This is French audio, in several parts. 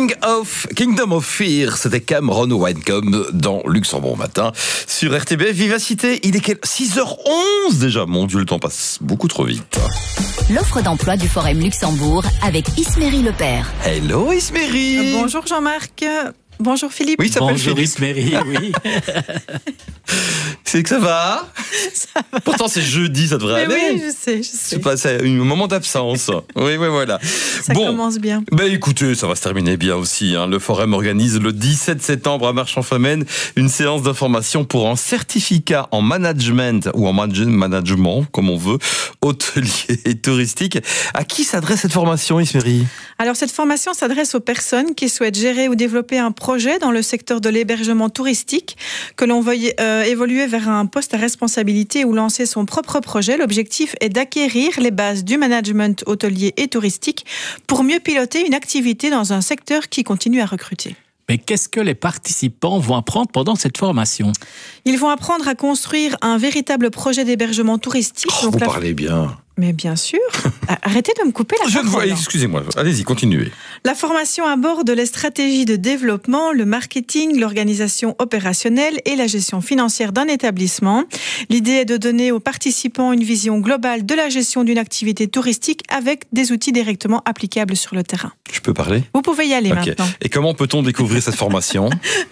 Kingdom of Fear, c'était Cameron Wincombe dans Luxembourg Matin sur RTBF Vivacité. Il est 6h11 déjà. Mon Dieu, le temps passe beaucoup trop vite. L'offre d'emploi du Forum Luxembourg avec Isméry Lepère. Hello Isméry. Bonjour Jean-Marc. Bonjour Philippe. Oui, ça s'appelle Philippe. Isméry, oui. C'est que ça va. Ça va. Pourtant c'est jeudi, ça devrait aller. Oui, je sais. C'est pas un moment d'absence. Oui, voilà. Ça commence bien. Écoutez, ça va se terminer bien aussi. Le Forum organise le 17 septembre à Marche-en-Famenne une séance d'information pour un certificat en management ou en management, comme on veut, hôtelier et touristique. À qui s'adresse cette formation, Isméry ? Alors cette formation s'adresse aux personnes qui souhaitent gérer ou développer un projet dans le secteur de l'hébergement touristique, que l'on veuille évoluer vers un poste à responsabilité ou lancer son propre projet. L'objectif est d'acquérir les bases du management hôtelier et touristique pour mieux piloter une activité dans un secteur qui continue à recruter. Mais qu'est-ce que les participants vont apprendre pendant cette formation ? Ils vont apprendre à construire un véritable projet d'hébergement touristique. Vous parlez bien. Mais bien sûr. Arrêtez de me couper la parole. Je ne vois, excusez-moi. Allez-y, continuez. La formation aborde les stratégies de développement, le marketing, l'organisation opérationnelle et la gestion financière d'un établissement. L'idée est de donner aux participants une vision globale de la gestion d'une activité touristique avec des outils directement applicables sur le terrain. Je peux parler ? Vous pouvez y aller maintenant. Et comment peut-on découvrir cette formation ?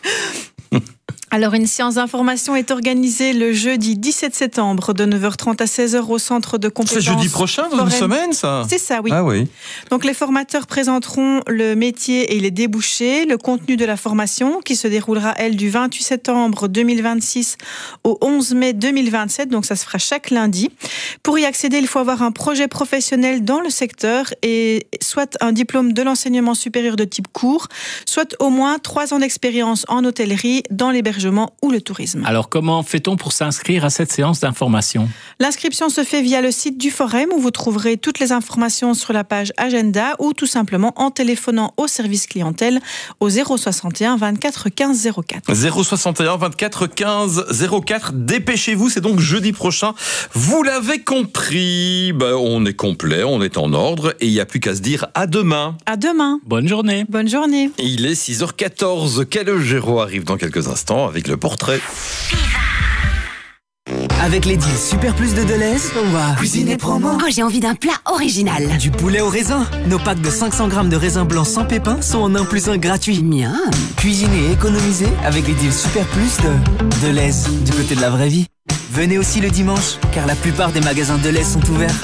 Alors, une séance d'information est organisée le jeudi 17 septembre de 9h30 à 16h au centre de compétences. C'est jeudi prochain, dans une semaine, ça ? C'est ça, oui. Ah oui. Donc, les formateurs présenteront le métier et les débouchés, le contenu de la formation qui se déroulera, elle, du 28 septembre 2026 au 11 mai 2027. Donc, ça se fera chaque lundi. Pour y accéder, il faut avoir un projet professionnel dans le secteur et soit un diplôme de l'enseignement supérieur de type cours, soit au moins 3 ans d'expérience en hôtellerie, dans l'hébergement ou le tourisme. Alors, comment fait-on pour s'inscrire à cette séance d'information ? L'inscription se fait via le site du Forum où vous trouverez toutes les informations sur la page agenda ou tout simplement en téléphonant au service clientèle au 061 24 15 04. 061 24 15 04. Dépêchez-vous, c'est donc jeudi prochain. Vous l'avez compris, on est complet, on est en ordre et il n'y a plus qu'à se dire à demain. À demain. Bonne journée. Bonne journée. Il est 6h14. Calogero arrive dans quelques instants avec le portrait. Avec les deals Super Plus de Deleuze, on va cuisiner promo. Oh, j'ai envie d'un plat original. Du poulet au raisin. Nos packs de 500 grammes de raisin blanc sans pépins sont en 1+1 gratuit. Miam. Cuisiner et économiser avec les deals Super Plus de Deleuze, du côté de la vraie vie. Venez aussi le dimanche, car la plupart des magasins Deleuze sont ouverts.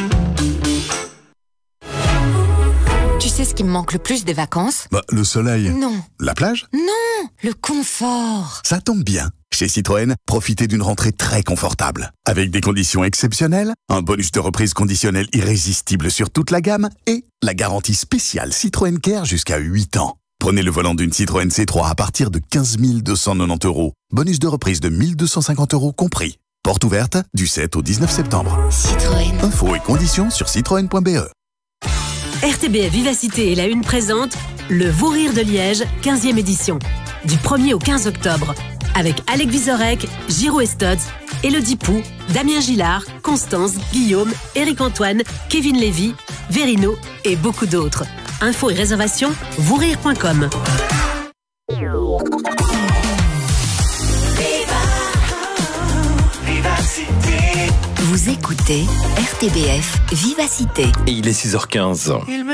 Tu sais ce qui me manque le plus des vacances ? Le soleil. Non. La plage ? Non, le confort. Ça tombe bien. Chez Citroën, profitez d'une rentrée très confortable. Avec des conditions exceptionnelles, un bonus de reprise conditionnel irrésistible sur toute la gamme et la garantie spéciale Citroën Care jusqu'à 8 ans. Prenez le volant d'une Citroën C3 à partir de 15 290 €. Bonus de reprise de 1 250 € compris. Porte ouverte du 7 au 19 septembre. Citroën. Infos et conditions sur citroën.be. RTBF Vivacité et la Une présente le Vaurir de Liège, 15e édition. Du 1er au 15 octobre. Avec Alec Vizorek, Giro Estotz, Élodie Pou, Damien Gillard, Constance, Guillaume, Éric Antoine, Kevin Lévy, Verino et beaucoup d'autres. Infos et réservations, vaurir.com. Vous écoutez RTBF Vivacité. Et il est 6h15.